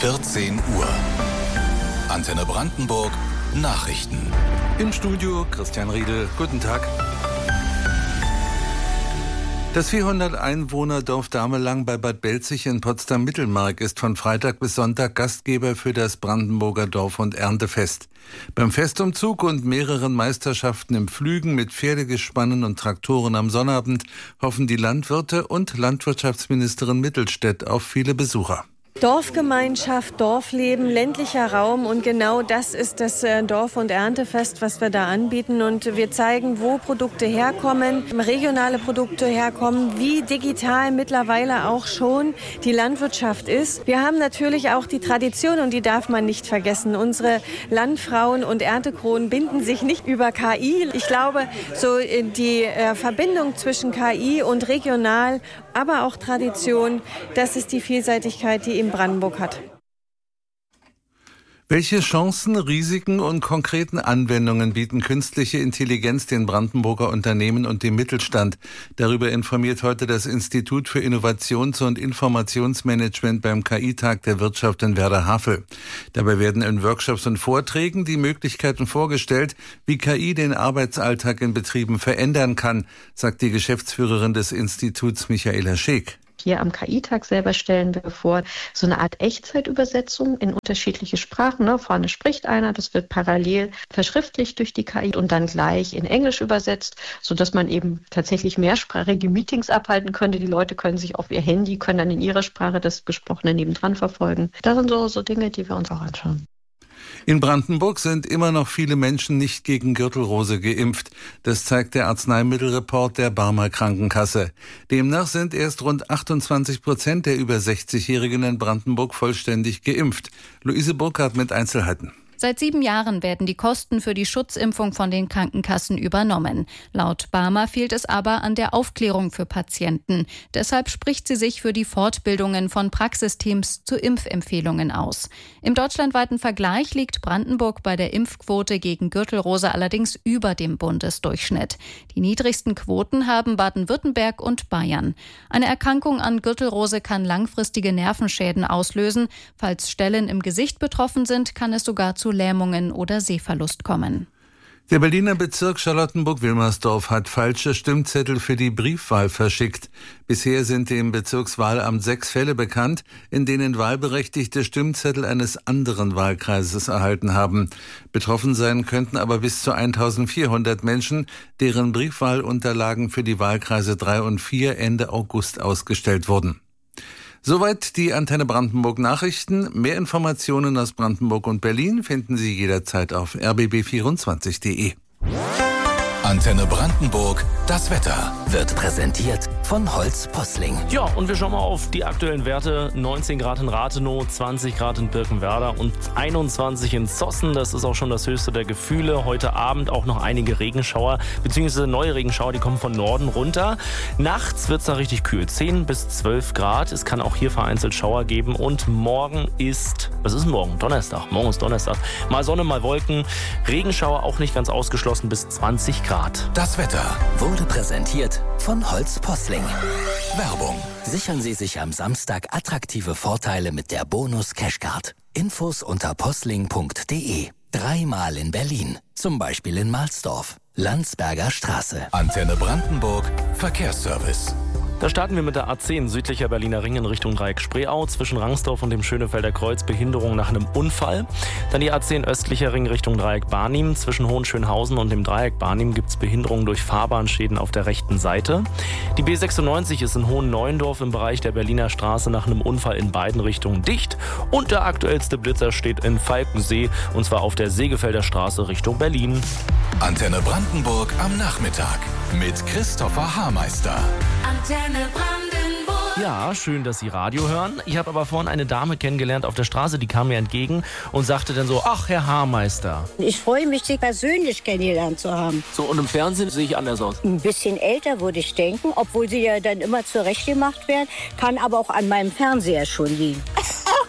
14 Uhr. Antenne Brandenburg Nachrichten. Im Studio Christian Riedel. Guten Tag. Das 400-Einwohner-Dorf Damelang bei Bad Belzig in Potsdam-Mittelmark ist von Freitag bis Sonntag Gastgeber für das Brandenburger Dorf- und Erntefest. Beim Festumzug und mehreren Meisterschaften im Pflügen mit Pferdegespannen und Traktoren am Sonnabend hoffen die Landwirte und Landwirtschaftsministerin Mittelstädt auf viele Besucher. Dorfgemeinschaft, Dorfleben, ländlicher Raum und genau das ist das Dorf- und Erntefest, was wir da anbieten. Und wir zeigen, wo Produkte herkommen, regionale Produkte herkommen, wie digital mittlerweile auch schon die Landwirtschaft ist. Wir haben natürlich auch die Tradition und die darf man nicht vergessen. Unsere Landfrauen und Erntekronen binden sich nicht über KI. Ich glaube, so die Verbindung zwischen KI und regional, aber auch Tradition, das ist die Vielseitigkeit, die Brandenburg hat. Welche Chancen, Risiken und konkreten Anwendungen bieten künstliche Intelligenz den Brandenburger Unternehmen und dem Mittelstand? Darüber informiert heute das Institut für Innovations- und Informationsmanagement beim KI-Tag der Wirtschaft in Werder-Havel. Dabei werden in Workshops und Vorträgen die Möglichkeiten vorgestellt, wie KI den Arbeitsalltag in Betrieben verändern kann, sagt die Geschäftsführerin des Instituts Michaela Scheek. Hier am KI-Tag selber stellen wir vor, so eine Art Echtzeitübersetzung in unterschiedliche Sprachen. Vorne spricht einer, das wird parallel verschriftlicht durch die KI und dann gleich in Englisch übersetzt, sodass man eben tatsächlich mehrsprachige Meetings abhalten könnte. Die Leute können sich auf ihr Handy, können dann in ihrer Sprache das Gesprochene nebendran verfolgen. Das sind so Dinge, die wir uns auch anschauen. In Brandenburg sind immer noch viele Menschen nicht gegen Gürtelrose geimpft. Das zeigt der Arzneimittelreport der Barmer Krankenkasse. Demnach sind erst rund 28% der über 60-Jährigen in Brandenburg vollständig geimpft. Luise Burkhardt mit Einzelheiten. Seit 7 Jahren werden die Kosten für die Schutzimpfung von den Krankenkassen übernommen. Laut Barmer fehlt es aber an der Aufklärung für Patienten. Deshalb spricht sie sich für die Fortbildungen von Praxisteams zu Impfempfehlungen aus. Im deutschlandweiten Vergleich liegt Brandenburg bei der Impfquote gegen Gürtelrose allerdings über dem Bundesdurchschnitt. Die niedrigsten Quoten haben Baden-Württemberg und Bayern. Eine Erkrankung an Gürtelrose kann langfristige Nervenschäden auslösen. Falls Stellen im Gesicht betroffen sind, kann es sogar zu Lähmungen oder Sehverlust kommen. Der Berliner Bezirk Charlottenburg-Wilmersdorf hat falsche Stimmzettel für die Briefwahl verschickt. Bisher sind dem Bezirkswahlamt 6 Fälle bekannt, in denen Wahlberechtigte Stimmzettel eines anderen Wahlkreises erhalten haben. Betroffen sein könnten aber bis zu 1400 Menschen, deren Briefwahlunterlagen für die Wahlkreise 3 und 4 Ende August ausgestellt wurden. Soweit die Antenne Brandenburg Nachrichten. Mehr Informationen aus Brandenburg und Berlin finden Sie jederzeit auf rbb24.de. Antenne Brandenburg, das Wetter wird präsentiert von Holz Posling. Ja, und wir schauen mal auf die aktuellen Werte. 19 Grad in Rathenow, 20 Grad in Birkenwerder und 21 in Zossen. Das ist auch schon das höchste der Gefühle. Heute Abend auch noch einige Regenschauer, beziehungsweise neue Regenschauer, die kommen von Norden runter. Nachts wird es da richtig kühl, 10 bis 12 Grad. Es kann auch hier vereinzelt Schauer geben. Und morgen ist, was ist morgen? Donnerstag. Morgen ist Donnerstag. Mal Sonne, mal Wolken. Regenschauer auch nicht ganz ausgeschlossen bis 20 Grad. Das Wetter wurde präsentiert von Holz Posling. Werbung. Sichern Sie sich am Samstag attraktive Vorteile mit der Bonus Cashcard. Infos unter posling.de. 3-mal in Berlin. Zum Beispiel in Mahlsdorf. Landsberger Straße. Antenne Brandenburg. Verkehrsservice. Da starten wir mit der A10 südlicher Berliner Ring in Richtung Dreieck Spreeau, zwischen Rangsdorf und dem Schönefelder Kreuz Behinderung nach einem Unfall. Dann die A10 östlicher Ring Richtung Dreieck Barnim, zwischen Hohenschönhausen und dem Dreieck Barnim gibt es Behinderungen durch Fahrbahnschäden auf der rechten Seite. Die B96 ist in Hohenneuendorf im Bereich der Berliner Straße nach einem Unfall in beiden Richtungen dicht. Und der aktuellste Blitzer steht in Falkensee, und zwar auf der Segefelder Straße Richtung Berlin. Antenne Brandenburg am Nachmittag mit Christopher Haarmeister. Antenne Brandenburg. Ja, schön, dass Sie Radio hören. Ich habe aber vorhin eine Dame kennengelernt auf der Straße, die kam mir entgegen und sagte dann so, ach, Herr Haarmeister. Ich freue mich, Sie persönlich kennengelernt zu haben. So, und im Fernsehen sehe ich anders aus. Ein bisschen älter, würde ich denken, obwohl Sie ja dann immer zurechtgemacht werden, kann aber auch an meinem Fernseher schon liegen.